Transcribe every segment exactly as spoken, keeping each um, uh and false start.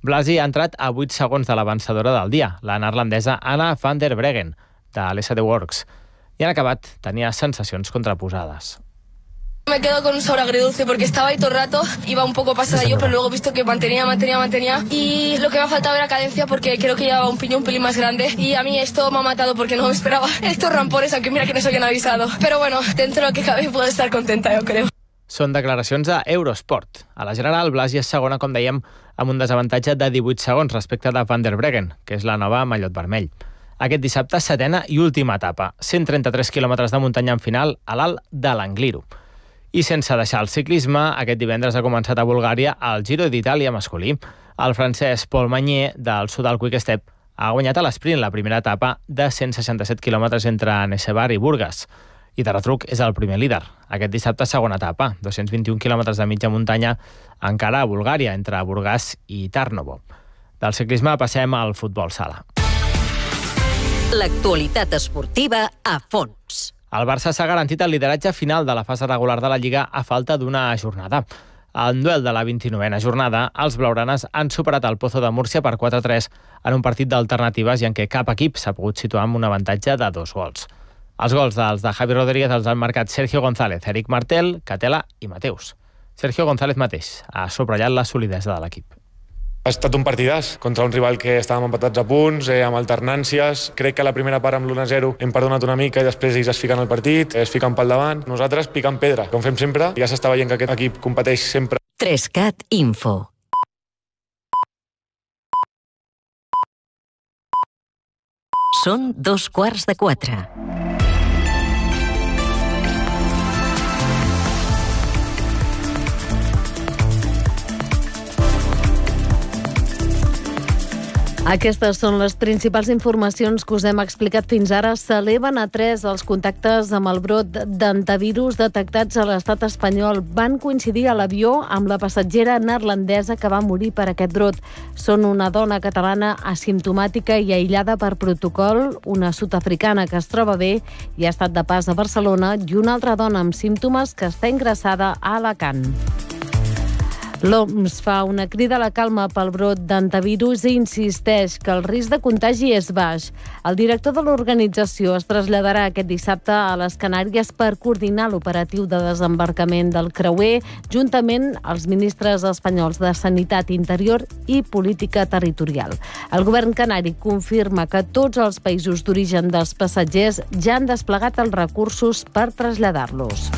Blasi ha entrat a vuit segons de la vencedora del dia, la neerlandesa Anna van der Breggen, de l'S D Works. I en acabat tenia sensacions contraposades. Me quedo con un sabor agridulce porque estaba ahí todo el rato, iba un poco pasada yo, pero luego he visto que mantenía, mantenía, mantenía y lo que me ha faltado era cadencia porque creo que llevaba un piñón un pelín más grande y a mí esto me ha matado porque no me esperaba estos rampones, aunque mira que no se habían avisado. Pero bueno, dentro de lo que cabe puedo estar contenta, yo creo. Són declaracions a Eurosport. A la general, Blasi és segona, com dèiem, amb un desavantatge de divuit segons respecte de Van der Breggen, que és la nova mallot vermell. Aquest dissabte, setena i última etapa, cent trenta-tres quilòmetres de muntanya en final a l'alt de l'Angliru. I sense deixar el ciclisme, aquest divendres ha començat a Bulgària el Giro d'Itàlia masculí. El francès Paul Magnier, del Soudal Quick Step, ha guanyat a l'esprint la primera etapa de cent seixanta-set quilòmetres entre Nesebar i Burgas. I de retruc és el primer líder. Aquest dissabte, segona etapa, dos-cents vint-i-un quilòmetres de mitja muntanya encara a Bulgària, entre Burgas i Tarnovo. Del ciclisme passem al futbol sala. L'actualitat esportiva a fons. El Barça s'ha garantit el lideratge final de la fase regular de la Lliga a falta d'una jornada. En duel de la vint-i-novena jornada, els blaugranes han superat el Pozo de Múrcia per quatre a tres en un partit d'alternatives i en què cap equip s'ha pogut situar amb un avantatge de dos gols. Els gols dels de Javi Rodríguez els han marcat Sergio González, Eric Martel, Catela i Mateus. Sergio González mateix ha subratllat la solidesa de l'equip. Ha estat un partidàs contra un rival que estàvem empatats a punts, eh, amb alternàncies. Crec que a la primera part amb l'u a zero hem perdonat una mica i després ells es fiquen al partit, es fiquen pel davant. Nosaltres picant pedra, com fem sempre. Ja s'està veient que aquest equip competeix sempre. tres cat Info. Són dos quarts de quatre. Aquestes són les principals informacions que us hem explicat fins ara. S'eleven a tres els contactes amb el brot d'antivirus detectats a l'estat espanyol. Van coincidir a l'avió amb la passatgera neerlandesa que va morir per aquest brot. Són una dona catalana asimptomàtica i aïllada per protocol, una sud-africana que es troba bé i ha estat de pas a Barcelona i una altra dona amb símptomes que està ingressada a Alacant. L'O M S fa una crida a la calma pel brot d'antivirus i insisteix que el risc de contagi és baix. El director de l'organització es traslladarà aquest dissabte a les Canàries per coordinar l'operatiu de desembarcament del creuer, juntament als ministres espanyols de Sanitat, Interior i Política Territorial. El govern canari confirma que tots els països d'origen dels passatgers ja han desplegat els recursos per traslladar-los.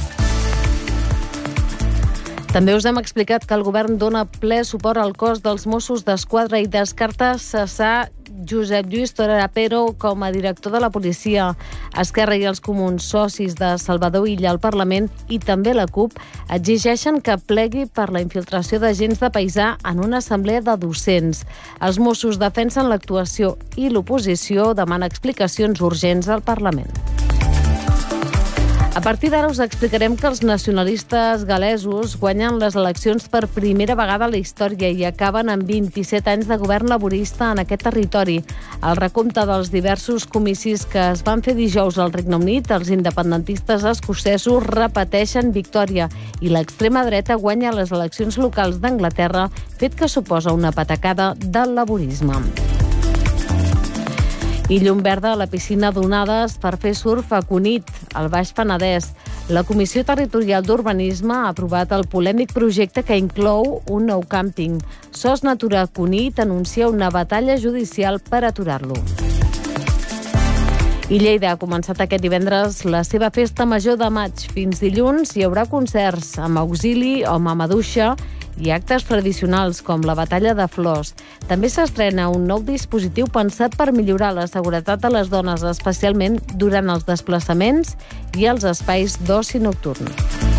També us hem explicat que el govern dona ple suport al cos dels Mossos d'Esquadra i descarta cessar Josep Lluís Torapero com a director de la policia. Esquerra i els comuns, socis de Salvador Illa al Parlament i també la CUP exigeixen que plegui per la infiltració d'agents de paisà en una assemblea de docents. Els Mossos defensen l'actuació i l'oposició demana explicacions urgents al Parlament. A partir d'ara us explicarem que els nacionalistes galesos guanyen les eleccions per primera vegada a la història i acaben amb vint-i-set anys de govern laborista en aquest territori. El recompte dels diversos comicis que es van fer dijous al Regne Unit, els independentistes escocesos repeteixen victòria i l'extrema dreta guanya les eleccions locals d'Anglaterra, fet que suposa una patacada del laborisme. I llum verda a la piscina d'onades per fer surf a Cunit, al Baix Penedès. La Comissió Territorial d'Urbanisme ha aprovat el polèmic projecte que inclou un nou càmping. Sos Natura Cunit anuncia una batalla judicial per aturar-lo. I Lleida ha començat aquest divendres la seva festa major de maig. Fins dilluns hi haurà concerts amb auxili o mamaduixa i actes tradicionals com la batalla de flors. També s'estrena un nou dispositiu pensat per millorar la seguretat de les dones, especialment durant els desplaçaments i els espais d'oci nocturn.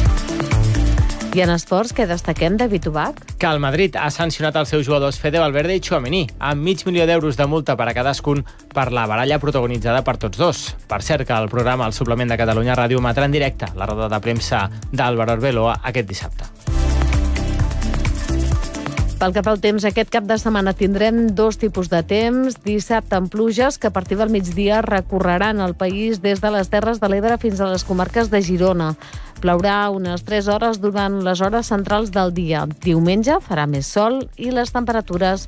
I en esports, què destaquem, David Ubach? Que el Madrid ha sancionat els seus jugadors Fede Valverde i Tchouaméni amb mig milió d'euros de multa per a cadascun per la baralla protagonitzada per tots dos. Per cert, que el programa El Suplement de Catalunya Ràdio emetrà en directe la roda de premsa d'Álvaro Arbeloa aquest dissabte. Pel que fa al temps, aquest cap de setmana tindrem dos tipus de temps. Dissabte amb pluges que a partir del migdia recorreran el país des de les Terres de l'Ebre fins a les comarques de Girona. Plourà unes tres hores durant les hores centrals del dia. Diumenge farà més sol i les temperatures